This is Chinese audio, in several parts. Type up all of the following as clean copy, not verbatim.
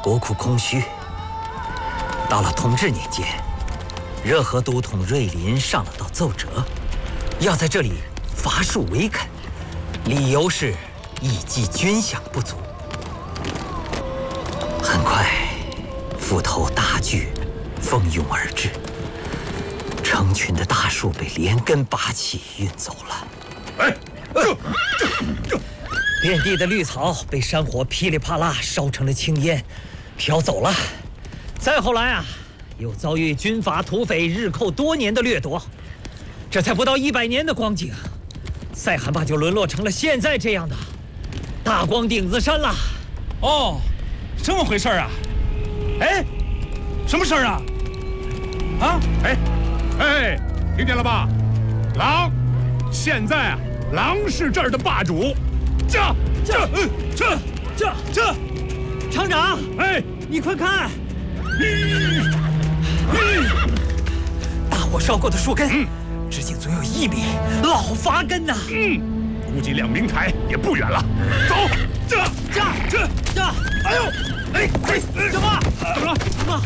国库空虚。到了同治年间，热河都统瑞林上了道奏折，要在这里伐树围垦，理由是以济军饷不足。很快，斧头大锯蜂拥而至，成群的大树被连根拔起运走了。 哎，这！ 遍地的绿草被山火噼里啪啦烧成了青烟，飘走了。再后来啊，又遭遇军阀土匪日寇多年的掠夺，这才不到100年的光景，塞罕坝就沦落成了现在这样的大光顶子山了。 哦，这么回事啊？哎，什么事儿啊？啊？ 哎，听见了吧？狼，现在啊，狼是这儿的霸主。这， 厂长， 哎， 你快看！大火烧过的树根，直径足有1米，老伐根呐！ 估计两明台也不远了。走，这， 哎呦，什么？ 怎么了？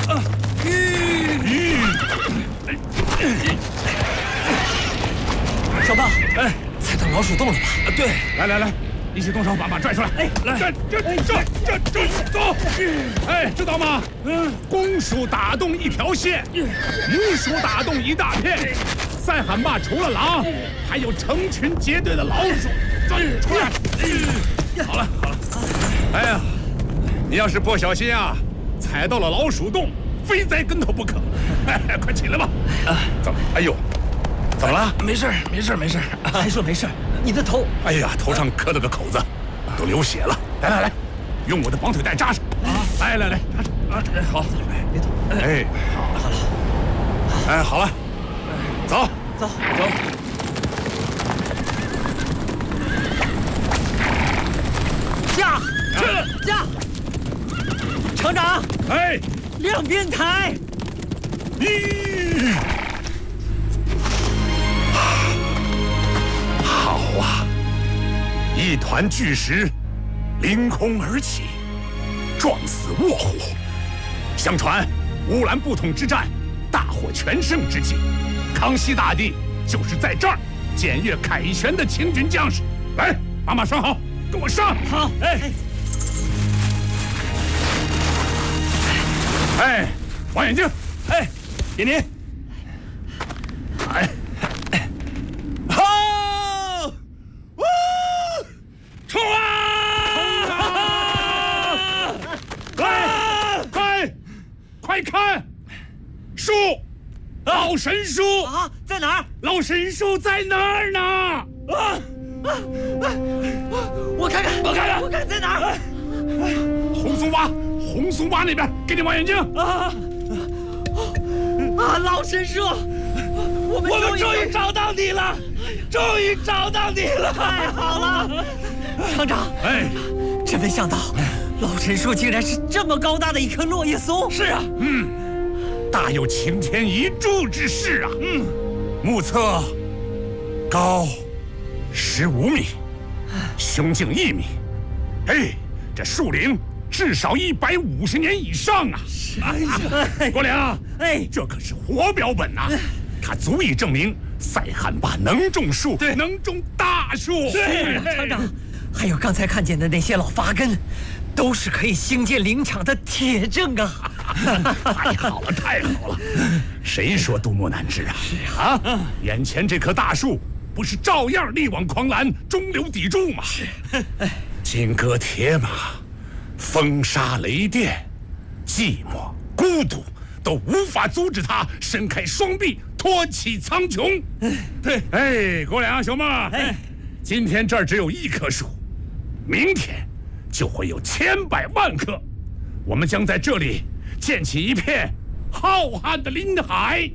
小胖，猜到老鼠洞了吧？ 对， 来，一起动手把马拽出来！来，这，走！哎，知道吗？公鼠打洞一条线，母鼠打洞一大片。塞罕坝除了狼，还有成群结队的老鼠。出来！好了，哎呀，你要是不小心啊，踩到了老鼠洞，非栽跟头不可。快起来吧！怎么？哎呦，怎么了？ 没事。 还说没事，你的头…… 哎呀，头上磕了个口子，都流血了。来，用我的绑腿带扎上。来，扎上。好， 别动。 哎，好了。哎，好了，走。 驾！厂长， 哎， 两边抬。 好啊！一团巨石凌空而起，撞死卧虎。相传乌兰布统之战大获全胜之际，康熙大帝就是在这儿检阅凯旋的清军将士。来，把马拴好，跟我上！ 好， 哎，望远镜， 给您。好，冲啊！ 快看，树，老神树啊，在哪儿？ 老神树在哪儿呢？ 我看看在哪儿？ 红松洼那边，给你望远镜。 老神树，我们终于找到你了！ 太好了，厂长！真没想到，老神树竟然是这么高大的一棵落叶松。 是啊， 大有擎天一柱之势啊！目测高15米，胸径1米。这树龄至少150年以上啊！国良，这可是活标本呐！它足以证明塞罕坝能种树，能种大树。 对，厂长，还有刚才看见的那些老伐根，都是可以兴建林场的铁证啊！ 太好了！谁说杜牧难治啊？是啊，眼前这棵大树不是照样力挽狂澜，中流砥柱吗？是，金戈铁马，风沙雷电，寂寞孤独都无法阻止他伸开双臂，托起苍穹。对，国良兄们，今天这儿只有1棵树，明天就会有千百万棵，我们将在这里建起一片浩瀚的林海。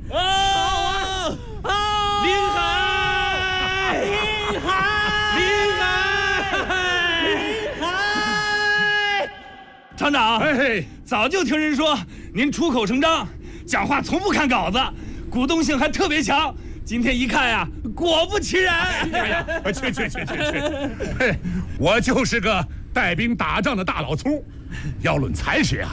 厂长，早就听人说您出口成章，讲话从不看稿子，鼓动性还特别强。今天一看呀，果不其然。 去！我就是个带兵打仗的大老粗，要论才学啊，